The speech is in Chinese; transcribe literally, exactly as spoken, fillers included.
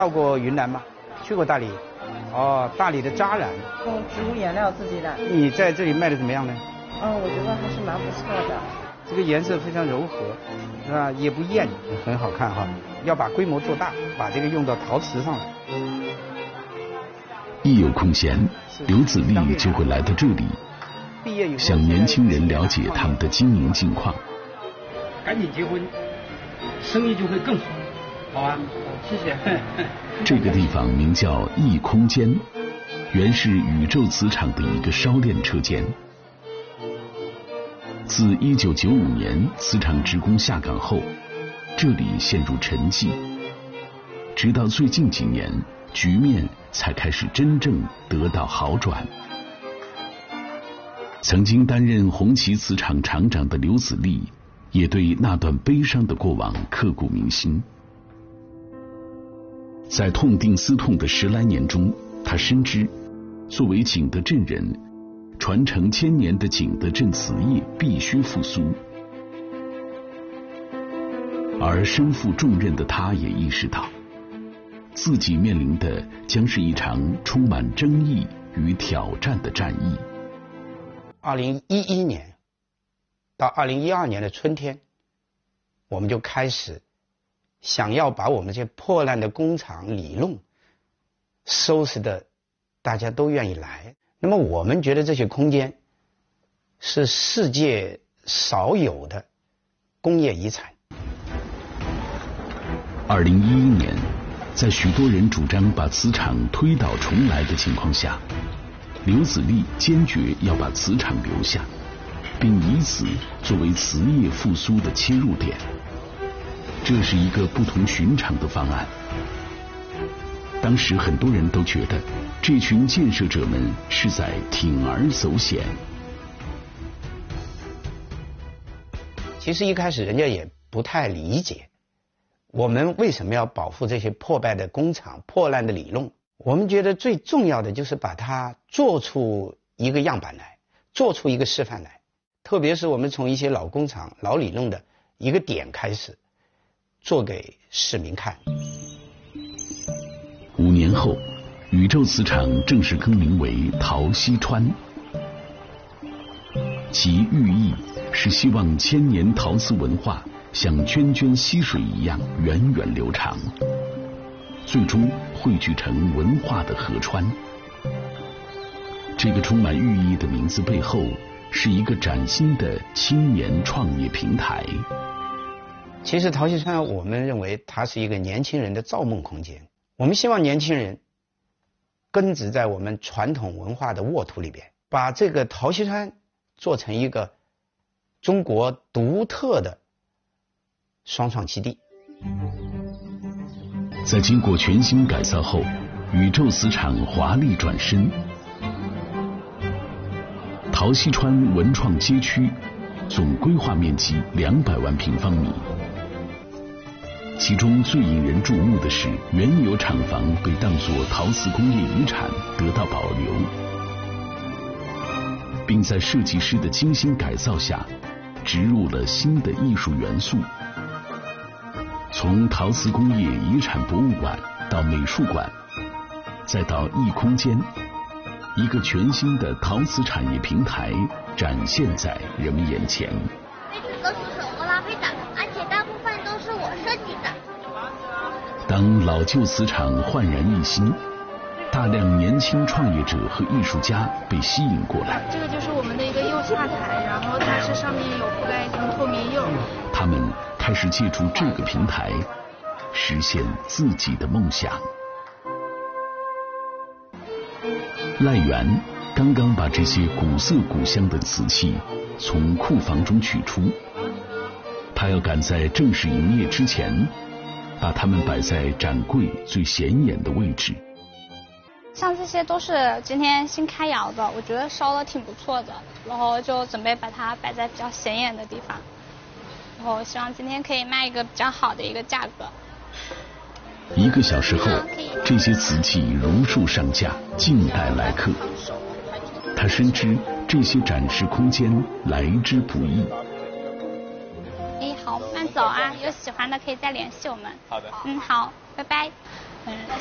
到过云南吗？去过大理。哦，大理的扎染。 用植物颜料自己染。 你在这里卖的怎么样呢？ 嗯，我觉得还是蛮不错的。 这个颜色非常柔和，是吧？也不艳，很好看哈。要把规模做大，把这个用到陶瓷上来。 一有空闲，刘子立就会来到这里，向年轻人了解他们的经营境况。 赶紧结婚，生意就会更好，好吧？谢谢。 这个地方名叫异空间，原是宇宙磁场的一个烧炼车间。自一九九五年磁场职工下岗后，这里陷入沉寂，直到最近几年，局面才开始真正得到好转。曾经担任红旗磁场厂长的刘子立，也对那段悲伤的过往刻骨铭心。在痛定思痛的十来年中，他深知，作为景德镇人，传承千年的景德镇瓷业必须复苏。而身负重任的他也意识到，自己面临的将是一场充满争议与挑战的战役。 二零一一年到二零一二年的春天，我们就开始想要把我们这些破烂的工厂里弄收拾的大家都愿意来。那么我们觉得这些空间是世界少有的工业遗产。 二零一一年，在许多人主张把磁场推倒重来的情况下，刘子立坚决要把磁场留下，并以此作为瓷业复苏的切入点。这是一个不同寻常的方案。当时很多人都觉得，这群建设者们是在铤而走险。 其实一开始人家也不太理解，我们为什么要保护这些破败的工厂、破烂的里弄。我们觉得最重要的就是把它做出一个样板来，做出一个示范来。特别是我们从一些老工厂、老里弄的一个点开始，做给市民看。 五年后，宇宙磁场正式更名为陶溪川，其寓意是希望千年陶瓷文化像涓涓溪水一样源远流长，最终汇聚成文化的河川。这个充满寓意的名字背后，是一个崭新的青年创业平台。 其实陶溪川，我们认为它是一个年轻人的造梦空间。我们希望年轻人根植在我们传统文化的沃土里边，把这个陶溪川做成一个中国独特的双创基地。 在经过全新改造后，宇宙磁场华丽转身。陶溪川文创街区总规划面积两百万平方米，其中最引人注目的是，原有厂房被当作陶瓷工业遗产得到保留，并在设计师的精心改造下，植入了新的艺术元素。从陶瓷工业遗产博物馆到美术馆，再到异空间，一个全新的陶瓷产业平台展现在人们眼前。 杯子都是手工拉胚的，而且大部分都是我设计的。 当老旧瓷厂焕然一新，大量年轻创业者和艺术家被吸引过来。 这个就是我们的一个釉下台，然后它是上面有覆盖一层透明釉。 他们开始借助这个平台，实现自己的梦想。赖元刚刚把这些古色古香的瓷器从库房中取出，他要赶在正式营业之前，把它们摆在展柜最显眼的位置。 像这些都是今天新开窑的，我觉得烧的挺不错的，然后就准备把它摆在比较显眼的地方，然后希望今天可以卖一个比较好的一个价格。 一个小时后，这些瓷器如数上架，静待来客。他深知这些展示空间来之不易。 哎，好，慢走啊！有喜欢的可以再联系我们。 好的。 嗯，好，拜拜。 嗯。